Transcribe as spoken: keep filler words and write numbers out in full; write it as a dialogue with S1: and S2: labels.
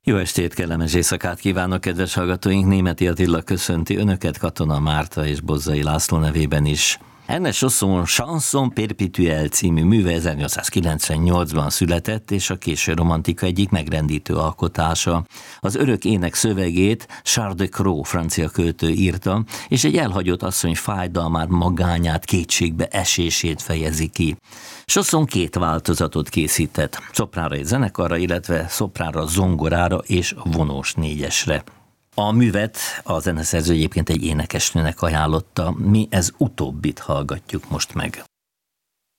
S1: Jó estét, kellemes éjszakát kívánok, kedves hallgatóink! Németi Attila köszönti Önöket, Katona Márta és Bozzai László nevében is. Ernest Chausson Chanson Perpétuelle című műve ezernyolcszázkilencvennyolcban született, és a késő romantika egyik megrendítő alkotása. Az örök ének szövegét Charles de Crau francia költő írta, és egy elhagyott asszony fájdalmát, magányát, kétségbe esését fejezi ki. Chausson két változatot készített, szopránra és zenekarra, illetve szopránra, zongorára és vonós négyesre. A művet a zeneszerző egyébként egy énekesnőnek ajánlotta, mi ez utóbbit hallgatjuk most meg.